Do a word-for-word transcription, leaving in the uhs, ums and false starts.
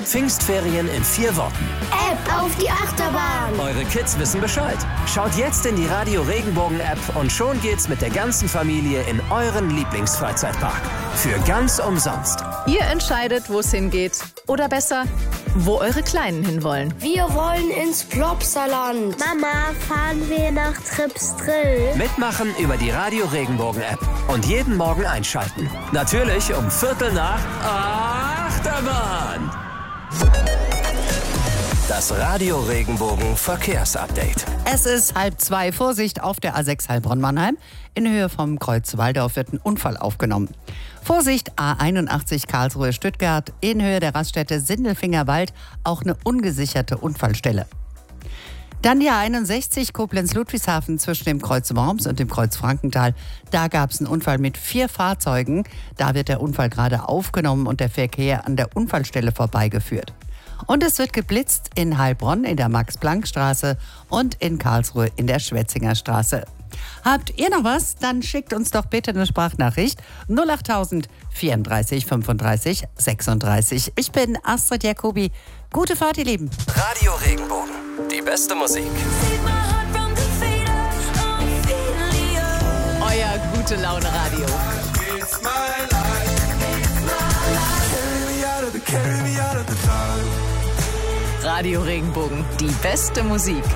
Pfingstferien in vier Worten. App auf die Achterbahn. Eure Kids wissen Bescheid. Schaut jetzt in die Radio Regenbogen App und schon geht's mit der ganzen Familie in euren Lieblingsfreizeitpark. Für ganz umsonst. Ihr entscheidet, wo es hingeht. Oder besser, wo eure Kleinen hinwollen. Wir wollen ins Plopsaland. Mama, fahren wir nach Trips Drill? Mitmachen über die Radio Regenbogen App. Und jeden Morgen einschalten. Natürlich um Viertel nach Achterbahn. Das Radio Regenbogen Verkehrsupdate. Es ist halb zwei. Vorsicht auf der A sechs Heilbronn-Mannheim. In Höhe vom Kreuz Waldorf wird ein Unfall aufgenommen. Vorsicht A einundachtzig Karlsruhe-Stuttgart. In Höhe der Raststätte Sindelfingerwald auch eine ungesicherte Unfallstelle. Dann die A einundsechzig Koblenz-Ludwigshafen zwischen dem Kreuz Worms und dem Kreuz Frankenthal. Da gab es einen Unfall mit vier Fahrzeugen. Da wird der Unfall gerade aufgenommen und der Verkehr an der Unfallstelle vorbeigeführt. Und es wird geblitzt in Heilbronn in der Max-Planck-Straße und in Karlsruhe in der Schwetzinger Straße. Habt ihr noch was? Dann schickt uns doch bitte eine Sprachnachricht null achttausend vierunddreißig fünfunddreißig sechsunddreißig. Ich bin Astrid Jacobi. Gute Fahrt, ihr Lieben. Radio Regenbogen. Die beste Musik. Euer Gute-Laune-Radio. Radio Regenbogen. Die beste Musik.